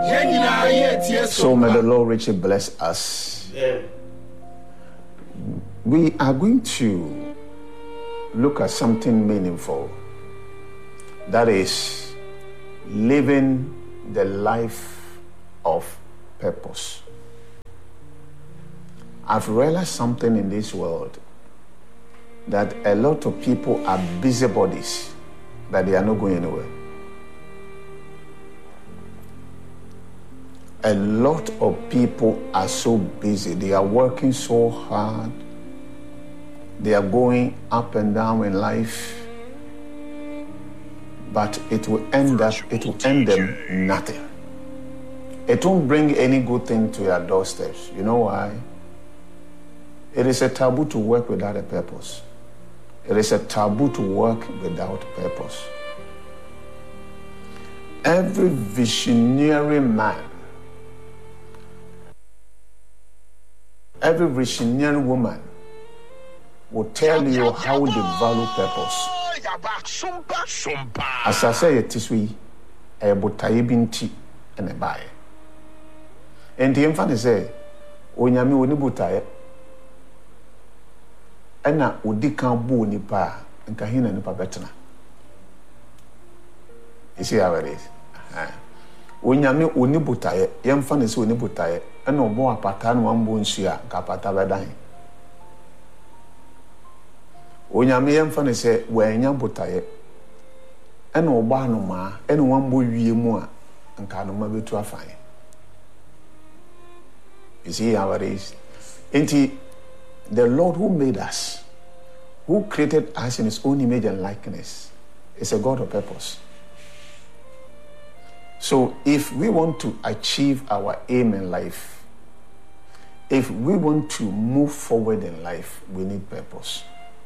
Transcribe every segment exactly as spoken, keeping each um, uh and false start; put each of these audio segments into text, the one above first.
So may the Lord richly bless us. We are going to look at something meaningful. That is living the life of purpose. I've realized something in this world, that a lot of people are busybodies, that they are not going anywhere. A lot of people are so busy. They are working so hard. They are going up and down in life. But it will end up, it will end them nothing. It won't bring any good thing to your doorsteps. You know why? It is a taboo to work without a purpose. It is a taboo to work without purpose. Every visionary man, every visionary woman will tell you how they value purpose. As I say, it is we a botaye binti and a buy. And the infant say, Onyami woni botaye. Ena odi kan bo nipa nka hina nipa betena. You see how it is? Onyame oni botaye, yemfa ne se oni botaye, ena obo apata no ambo nsua nka apata bedan. Onyame yemfa ne se wanya botaye, ena obo anoma, ena wambo wie mu a nka anoma betu afan. You see how it is? Enti the Lord who made us, who created us in his own image and likeness, is a God of purpose. So if we want to achieve our aim in life, if we want to move forward in life, we need purpose.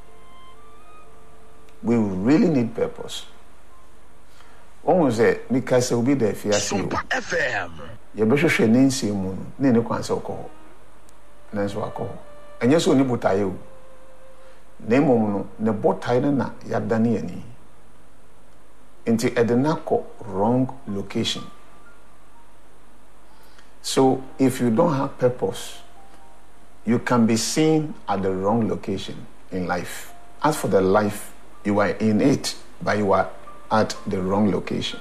We really need purpose. Almost say, because will be there for you. F M. You better say Nancy Moon, Nene Quanso call. Nancy Wako. And yes, only botayo. Nemo ne botaina na yadani ani. Into Edenako wrong location. So if you don't have purpose, you can be seen at the wrong location in life. As for the life, you are in it, but you are at the wrong location.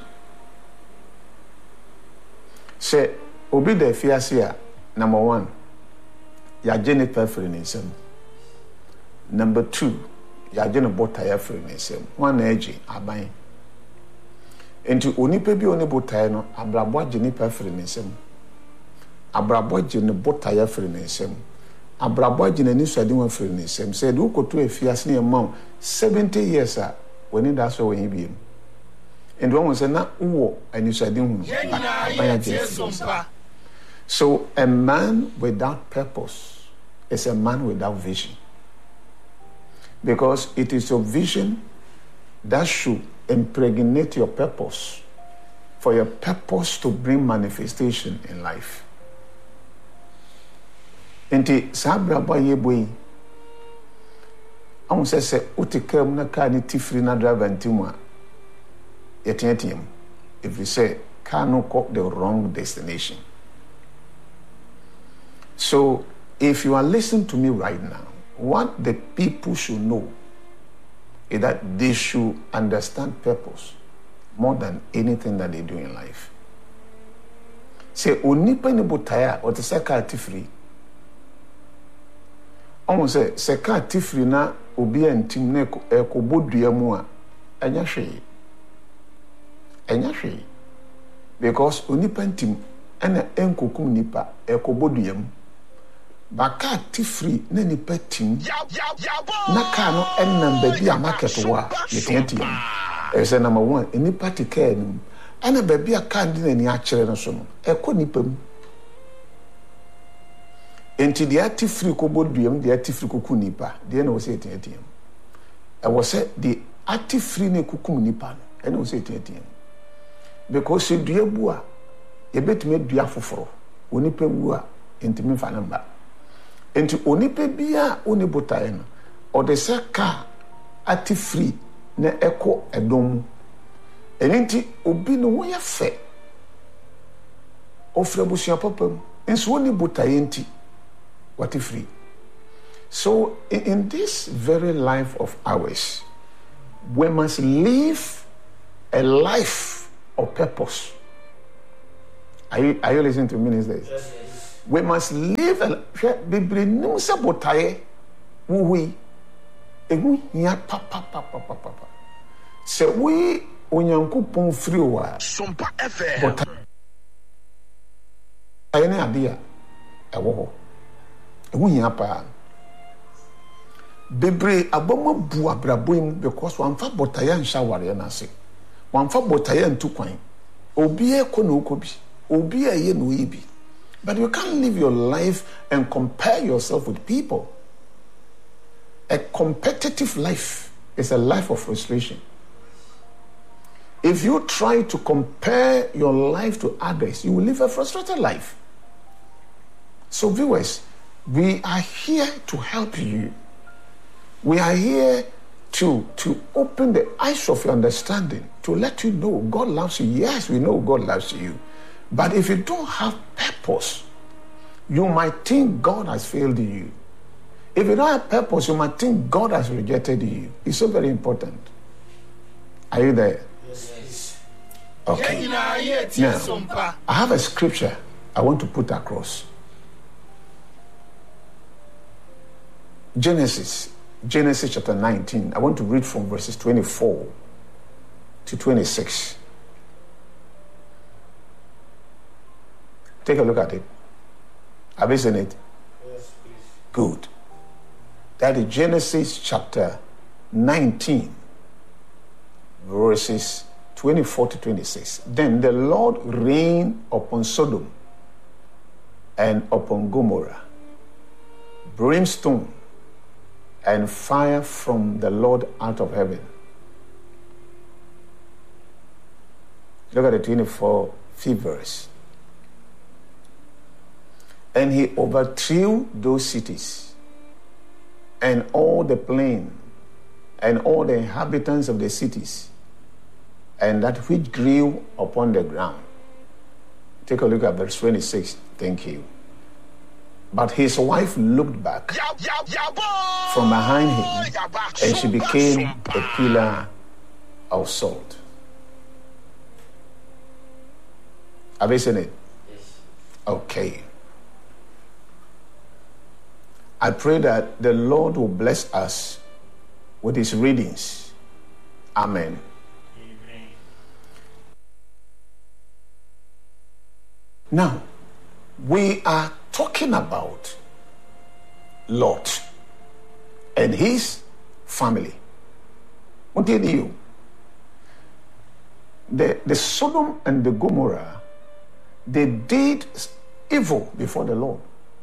Say, obi de fiasia, number one, ya jene perfect in some. Number two, ya jene botaya free in some. One edge, abai. Enti onipa bi oni botae no abrabo agene pa firi ne nsem abrabo agene botae firi ne nsem abrabo agene ni suade wa firi ne nsem say de ukoto afiase ne ma seventy years a woni da so won biem and one say na wo ani suade hu so a man without purpose is a man without vision, because it is your vision that should impregnate your purpose, for your purpose to bring manifestation in life. Enti sabra ba yeboyi am se se utikam na car ni tifri na driver ntimu a yetiatim if you say car no go the wrong destination. So if you are listening to me right now, what the people should know is that they should understand purpose more than anything that they do in life. Say, onipa ni botaya or the seka tifri. Almost say, seka tifri na obi antim na eko bodua mu a enya hwe. Enya hwe. Because onipa antim ena enkokum nipa eko bodua mu. Baka tifri na nipa tim na ka no enam baby a market wa yetiatim e say number one nipa tika nim ana baby a ka ndi na ni a kire no so no e ko nipa mu enti de atifri ko boduam de atifri ko ku nipa de na wo say yetiatim e wo say de atifri ne kukum nipa no e na wo say yetiatim because dua bu a ye betime dua foforo onipa wu a entimi fa namba. Enti onipa bia oni botae no o de se ka ati free na eko edom. Enti obi no wo ye fe ofra busia papam enso woni botaye nti what free. So in, in this very life of ours, we must live a life of purpose. Are you, are you listening to me these days? Yes, yes. We must live a Bible nimsa botaye wuhui ehu hia pa pa pa pa pa pa. Se we onyankopon free wa sompa efe botaye ne adia ewo ho ehu hia pa bebre aboma bu abraboim because one fa botaye nsha ware na se one fa botaye ntu kwan obi e ko no ko bi obi e ye no yibi. But you can't live your life and compare yourself with people. A competitive life is a life of frustration. If you try to compare your life to others, you will live a frustrated life. So viewers, we are here to help you. We are here to, to open the eyes of your understanding, to let you know God loves you. Yes, we know God loves you. But if you don't have purpose, you might think God has failed you. If you don't have purpose, you might think God has rejected you. It's so very important. Are you there? Yes. Okay. Now, I have a scripture I want to put across. Genesis, Genesis chapter nineteen. I want to read from verses twenty-four to twenty-six. Take a look at it. Have you seen it? Yes, please. Good. That is Genesis chapter nineteen, verses twenty-four to twenty-six. Then the Lord rained upon Sodom and upon Gomorrah brimstone and fire from the Lord out of heaven. Look at the twenty-fourth verse. And he overthrew those cities and all the plain and all the inhabitants of the cities and that which grew upon the ground. Take a look at verse twenty-six. Thank you. But his wife looked back from behind him and she became a pillar of salt. Have you seen it? Yes. Okay. I pray that the Lord will bless us with his readings. Amen. Amen. Now, we are talking about Lot and his family. What did you? The, the Sodom and the Gomorrah, they did evil before the Lord.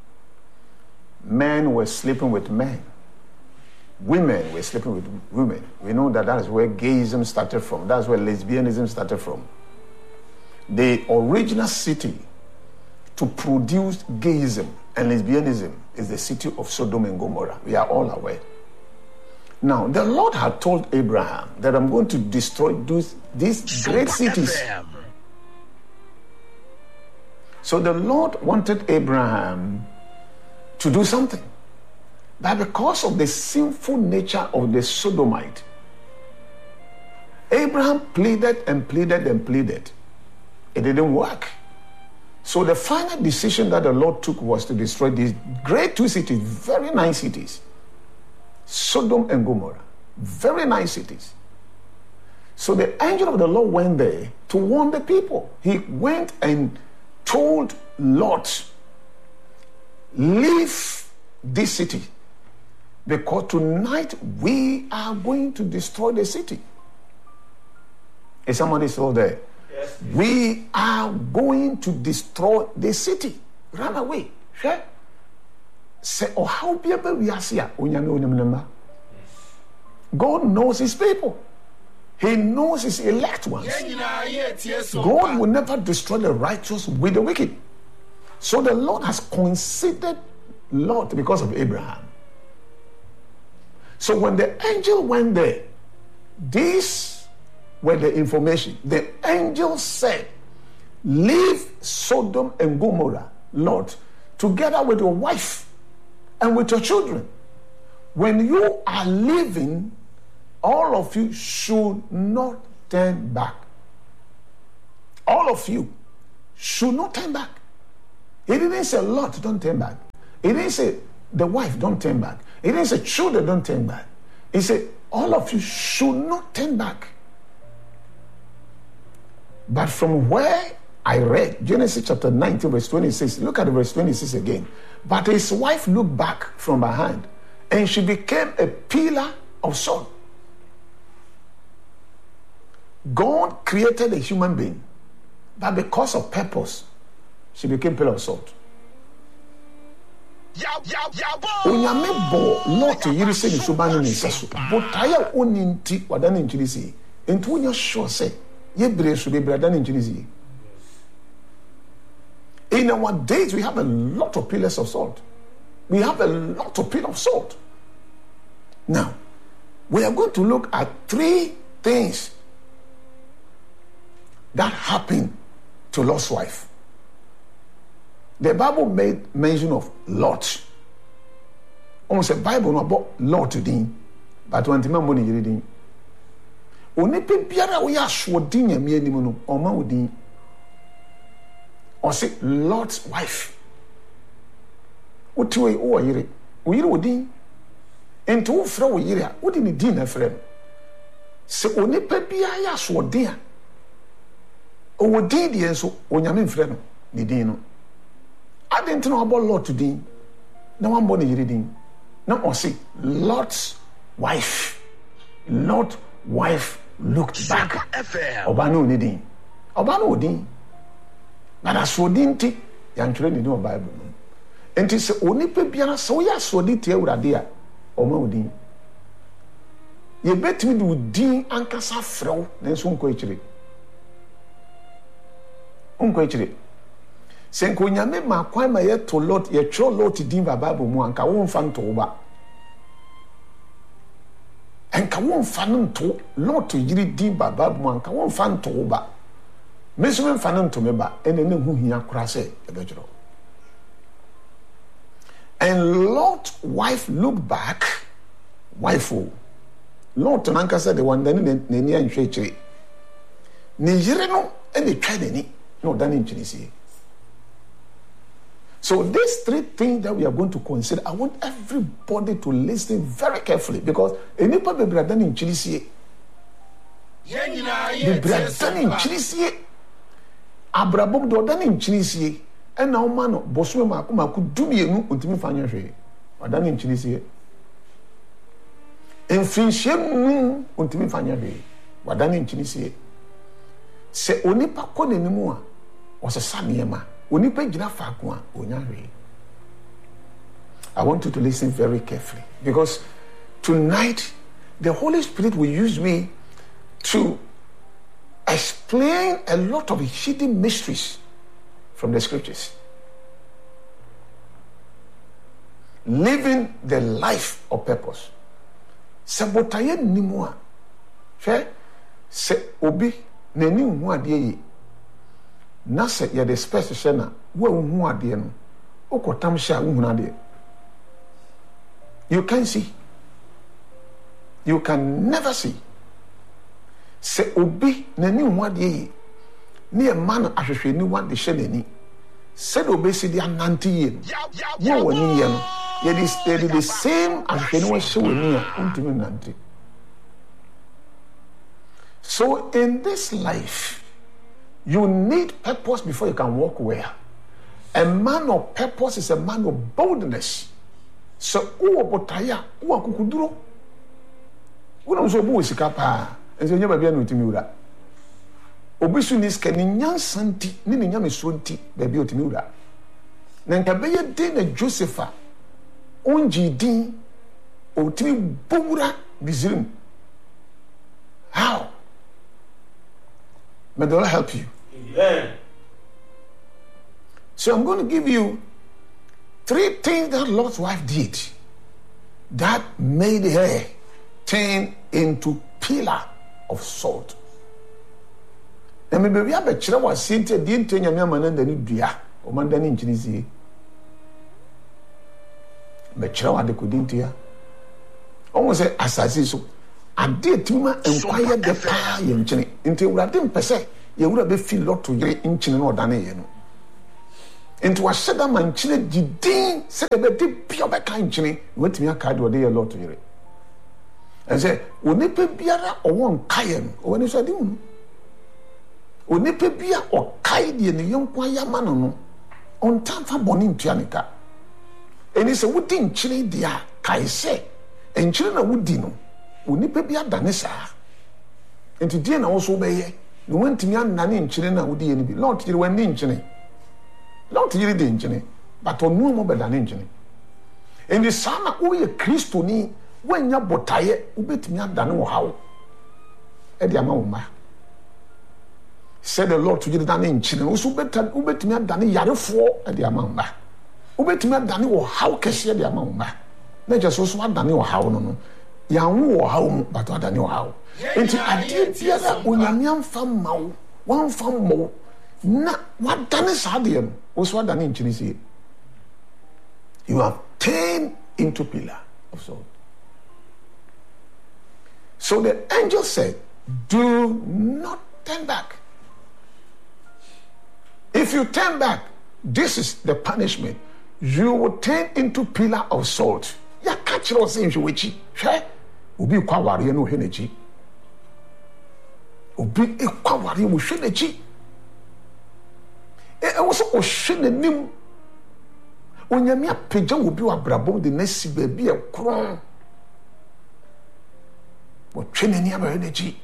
Men were sleeping with men. Women were sleeping with women. We know that that is where gayism started from. That's where lesbianism started from. The original city to produce gayism and lesbianism is the city of Sodom and Gomorrah. We are all aware. Now, the Lord had told Abraham that I'm going to destroy those, these great cities. So the Lord wanted Abraham to do something. But because of the sinful nature of the Sodomite, Abraham pleaded and pleaded and pleaded. It didn't work. So the final decision that the Lord took was to destroy these great two cities, very nice cities. Sodom and Gomorrah, very nice cities. So the angel of the Lord went there to warn the people. He went and told Lot, leave this city, because tonight we are going to destroy the city. Is somebody still there? Yes. We are going to destroy the city. Run away. Sure? Say, oh, how people we are here. God knows his people. He knows his elect ones. God will never destroy the righteous with the wicked. So the Lord has considered Lot because of Abraham. So when the angel went there, these were the information. The angel said, leave Sodom and Gomorrah, Lord, together with your wife and with your children. When you are leaving, all of you should not turn back. All of you should not turn back. He didn't say, Lot, don't turn back. He didn't say, the wife, don't turn back. He didn't say, children, don't turn back. He said, all of you should not turn back. But from where I read, Genesis chapter nineteen, verse twenty-six, look at verse twenty-six again. But his wife looked back from behind, and she became a pillar of salt. God created a human being, but because of purpose, she became a pillar of salt. Onyame bo Lot yiri se ni suba ni nsaso. Botaya oninti wadane nchirisi. Enti wonya sure say ye bre so be brada ni nchirisi. In our days we have a lot of pillars of salt. We have a lot of pillars of salt. Now, we are going to look at three things that happened to Lot's wife. The Bible made mention of Lot. Almost a Bible no about Lot din, but when time money reading. Onipe biara we aswodin yame anim no, oma odin. Or say Lot's wife. Otiwe o yire, o yire odin. Enti wo fra wo yire a, wo di ni din na fra. Se onipe biara ya aswodin a, o wodin de enso onyame mfra no, ni din no. I didn't know about Lot today. No one body reading. Now I see Lot's wife. Lot's wife looked back. Obano needing. Obano din. But as for dinty, young children in Bible. And it's only pepiana so ya so detail radia or modin. You bet me do din ankasa fro, then soon coachly. Uncoachly. Senko nyame ma kwa ma ye to Lot ye tro Lot din ba Bible mu anka won fa nto ba anka won fa nto Lot yiri din ba Bible mu anka won fa nto ba meso fa nto me ba ene ne hu hia kura se e be jiro. And Lot's wife looked back, wife o Lot nanka said the one then ne ni anhwe kire ne yire no ene twa dani no dani nchirisi. So these three things that we are going to consider, I want everybody to listen very carefully because any part be brother in Chilisie. The brother in Chilisie. Abrabom do done in Chilisie. And now man bosu ma kuma ku dumie nu ontimi fanya hwe. Wadane in Chilisie. Enfinhye mu ontimi fanya hwe. Wadane in Chilisie. Se onipa ko nenimu a osesa niema. I want you to listen very carefully because tonight the Holy Spirit will use me to explain a lot of hidden mysteries from the scriptures. Living the life of purpose. Sabotaye ni mo a. Hwe se obi nani hu ade yi. Na se ya de space na wo hu ade no okotam sha wo hu ade. You can see. You can never see. Se obi nani hu ade yi ne e man ahwehwe ni wan de hye nani. Se do be si de anante yi. Wo woni ye no ye dey the same ahwehwe ni wo hye woni a ontimi nante. So in this life you need purpose before you can walk well. A man of purpose is a man of boldness. So, uwo botaya, uwa kukuduro. Una usobu usika pa. Enzo nyaba bia no timi ura. Obisu ni ska ni nyansanti, ni ni nyame sonti baby otimi ura. Na nka beye de na Josepha onji din otimi bowura Misrim. How? May the Lord help you. Amen. So I'm going to give you three things that Lot's wife did that made her turn into pillar of salt. Na me be wi abekire wa sente die nte nyame amana ndani dua o man dani nchinizie be kire wa de kodi ntia o se asasi so ade etima enkwaye de pa ye nchini nti urade mpese ye wura be feel lot to yere nchini na odane ye no nti wa sheda man nchini didin se de be de bia be kan nchini wetimi aka de ode ye lot to yere ense onipa biara owo nkaye no o wani so ade mu onipa bia okaye de ne yenkwaye ma no no on tamfa boni ntuanika eni se wudi nchini dia kai se nchini na wudi no onipa bi adane saa enti die na wo so beye no wantimi anane nchini na wudi ye ni bi lord yiri wani nchini lord yiri de nchini but onu mo be dane nchini enti sana wo ye kristo ni wanya botaye ubetimi adane wo hawo e de ama wo ma said the lord to yiri dane nchini wo so beta ubetimi adane yarefo e de ama wo ma ubetimi adane wo hawo kese e de ama wo ma na je so so adane wo hawo no no yanwo wo hawo mu but adane wo hawo enti ade biara onyame amfa mawo wamfa mo na wadane saade no wo so adane nchini sie you have turned into pillar of salt. So the angel said, do not turn back. If you turn back, this is the punishment. You will turn into pillar of salt. Ya catch it saying you wichi. Ubi kwa wari no henechi. Ubi kwa wari wo hwenechi. E also o hwene nim. Onyame apagya obi wa brabom de nasi ba bi e kron. Wo twene ni aba henechi.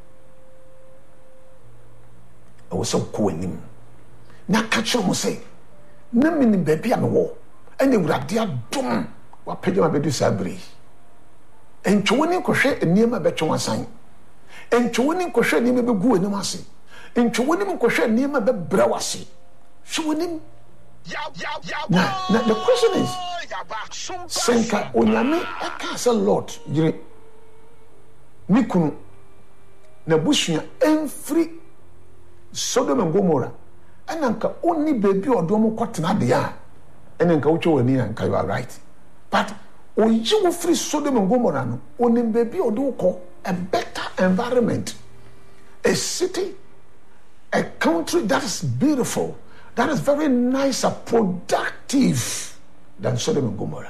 E wo so ko anim. Na catch mo say na mini baby am wo ene wurade adom wa pagya ma bedu sabri entwoni kohwe eniema betwe wasan entwoni kohwe eniema begu anim ase entwoni kohwe eniema bebra wase hwonim na na the question is senka onyame aka say lord yire nikunu na busua emfri Sodom and Gomorrah enanka oni baby odom kwotena de a enanka wo twani anka you are right but oyi wo free Sodom and Gomorrah no oni baby odo ko a better environment, a city, a country that is beautiful, that is very nice and productive than Sodom and Gomorrah.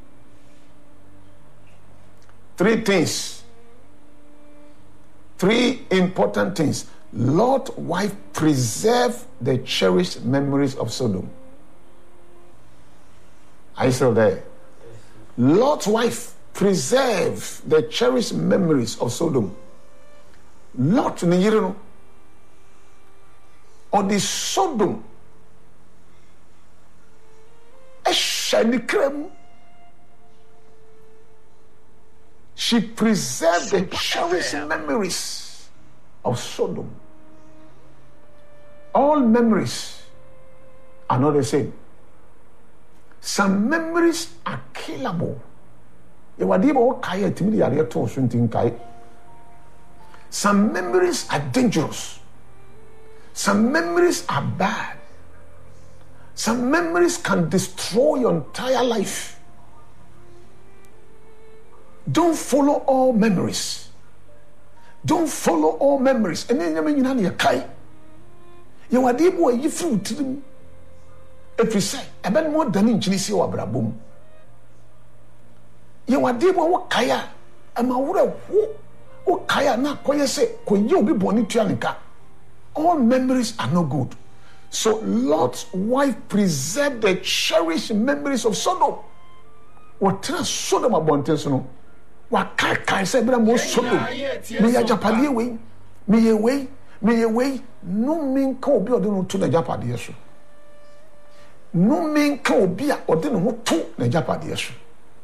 Three things, three important things. Lot's wife preserved the cherished memories of Sodom. Are you still there? Lot's wife preserved the cherished memories of Sodom. Lot ni yire no or the Sodom e shani krem. She preserved the cherished memories of Sodom. All memories are not the same. Some memories are killable. Some memories are dangerous. Some memories are bad. Some memories can destroy your entire life. Don't follow all memories. Don't follow all memories. And then you know you kai. You are able to give fruit to them. If you say, I bet more than in Chinese or Brabum. You are able to kaya. I'm a wood of kaya na koye say, when you be born into Yanika. All memories are not good. So Lot's wife preserved the cherished memories of Sodom. What trans Sodom about no? What kai say, but I'm more Sodom. Me a Japadi way, me away, me away. No man can be or to the Japadi. No man can be or didn't to the Japadi.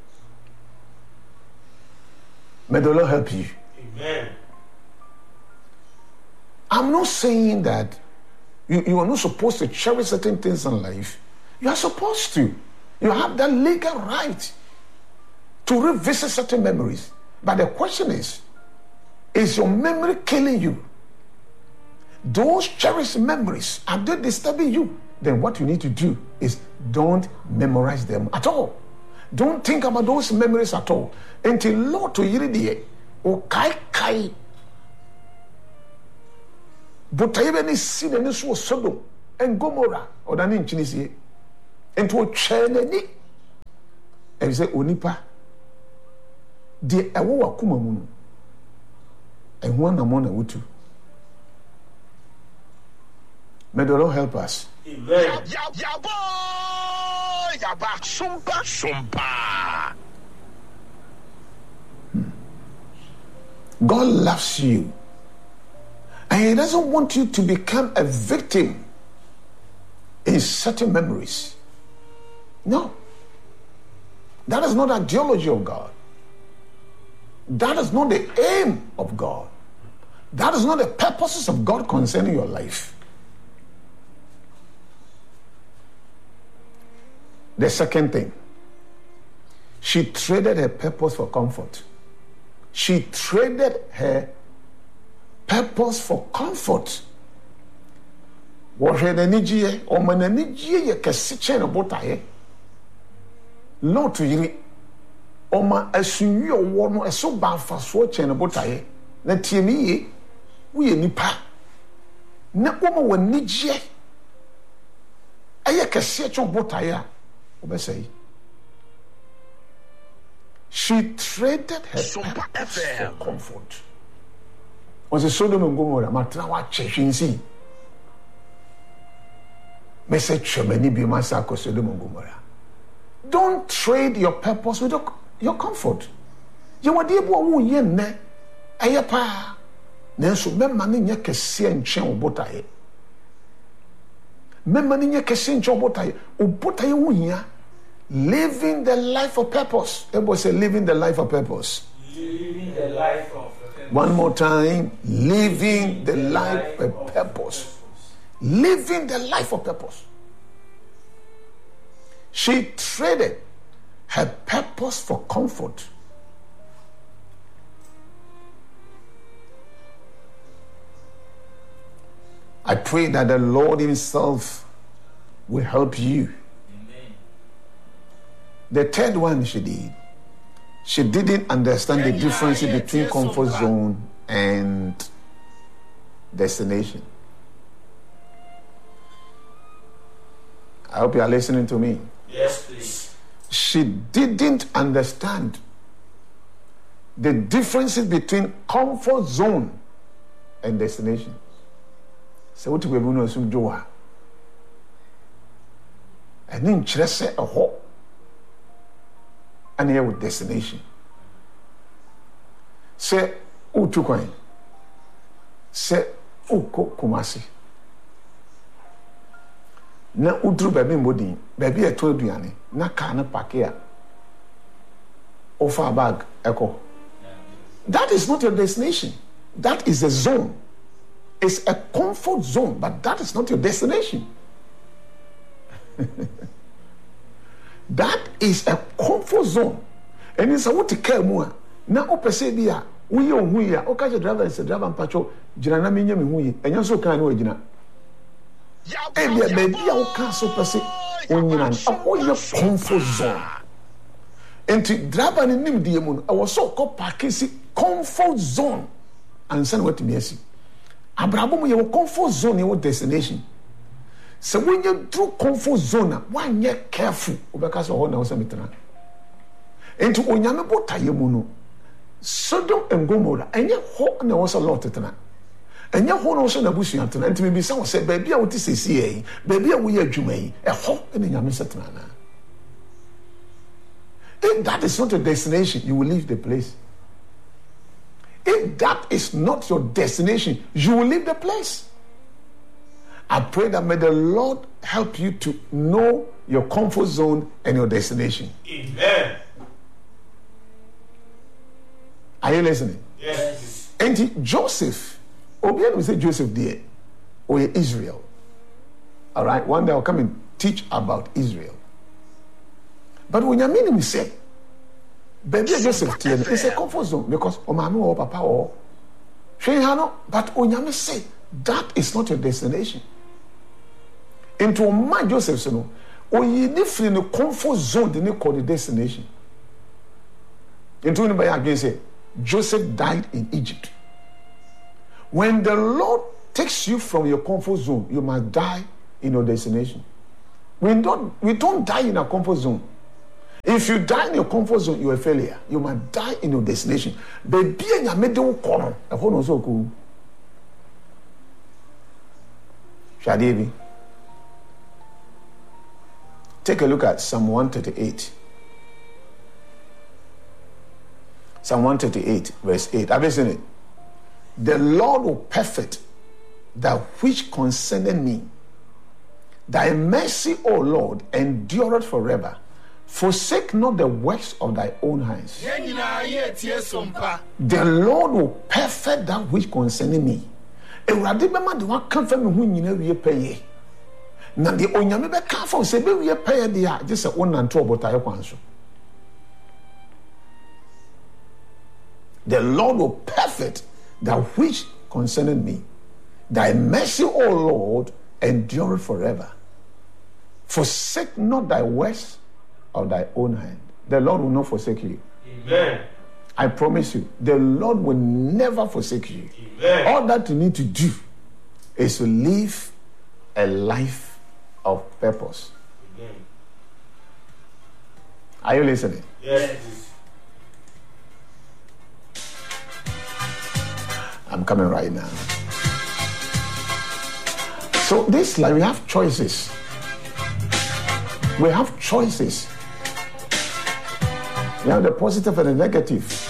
May the Lord help you. Amen. I'm not saying that you, you are not supposed to cherish certain things in life. You are supposed to. You have that legal right to revisit certain memories. But the question is, is your memory killing you? those cherished memories, are they disturbing you? Then what you need to do is don't memorize them at all. Don't think about those memories at all. Until Lord to yiri o kai kai. But I even see the news was Sodom and Gomorrah or the name Chinese. And to a chain and say Onipa. The awo kumamun and one among a wutu. May the Lord help us. Amen. Sumpa, sumpa. God loves you. And He doesn't want you to become a victim in certain memories. No. That is not the ideology of God. That is not the aim of God. That is not the purposes of God concerning your life. The second thing, she traded her purpose for comfort. She traded her purpose for comfort. Wɔhwɛ n'ani gye ɔma n'ani gye yɛ kɛse kyɛn ne botaeɛ. Lord to yiri ɔma asunwi ɔwɔ no ɛso ba afasoɔ kyɛn ne botaeɛ. Na tie me yie, woyɛ nipa. Na ɔma w'ani gye ɛyɛ kɛse kyɛn botaeɛ a wɔbɛsɛe. She traded her purpose for comfort. Was a Sodom and Gomorrah, Matrawa Cheshinsi. Message Shamani be Masako Sodom and Gomorrah. Don't trade your purpose with your, your comfort. You were dear boy, yen ne, ayapa. Nenso, memani nya kesi and chen botaye. Memani nya kesi and chen botaye. Ubotaye unya. Living the life of purpose. Everybody say, living the life of purpose. Living the life of purpose. One more time. Living the life of purpose. Living the life of purpose. She traded her purpose for comfort. I pray that the Lord Himself will help you. The third one she did, she didn't understand the difference between comfort zone and destination. I hope you are listening to me. Yes, please. She didn't understand the differences between comfort zone and destination. So what we know is Joa. And then say a hope. And here with destination. Say, oh, Tukwain. Say, oh, Kumasi. Na udru baby mbodi, baby a told you, na kana pakia. Offer bag, echo. That is not your destination. That is a zone. It's a comfort zone, but that is not your destination. That is a comfort zone. And it's a what to care more. Now, Opesebia, we are we are. Okay, the driver is a driver and patrol. Jirana minya mihui. And you so can we jina. Ebia baby, I can't so perceive. Onyinan, avoid your comfort zone. And to drive an nim diamun, I was so called Pakisi comfort zone. And send what to me see. Abraham, your comfort zone, your destination. So when you do comfort zone, why you careful? Because of now semitana. And to onyame botaye mu no, Sodom and Gomorrah, and you hope na was a lot tana. And you ho no so na busu atana. And me be say say baby a wote sesi eh, baby a wo ye adwuma yi, e ho na nyame setana na. If that is not your destination, you will leave the place. If that is not your destination, you will leave the place. I pray that may the Lord help you to know your comfort zone and your destination. Amen. Are you listening? Yes. And Joseph, Obian will say Joseph dear, or Israel. All right, one day I'll come and teach about Israel. But when you mean, we say, baby Joseph, it's a comfort zone because Omami or Papa or Shehano, but when you say, that is not your destination. Into my Joseph, you know, or you live in the comfort zone, they call the destination. Into anybody again say, Joseph died in Egypt. When the Lord takes you from your comfort zone, you must die in your destination. We don't, we don't die in our comfort zone. If you die in your comfort zone, you're a failure. You must die in your destination. Baby, in your middle corner, a whole so cool. Shadibi. Take a look at Psalm one thirty-eight. Psalm one thirty-eight, verse eight. Have you seen it? The Lord will perfect that which concerneth me. Thy mercy, O Lord, endureth forever. Forsake not the works of thy own hands. The Lord will perfect that which concerneth me. Ewurade bema de wa kan fa me hu nyina wie peye. Na de onyame be kan fa se be wie peye de a je se wonanto obotaye kwan so. The Lord will perfect that which concerneth me. Thy mercy, O Lord, endureth forever. Forsake not thy works of thy own hand. The Lord will not forsake you. Amen. I promise you, the Lord will never forsake you. Amen. All that you need to do is to live a life of purpose. Amen. Are you listening? Yes. I'm coming right now. So this life, we have choices. We have choices. We have the positive and the negative.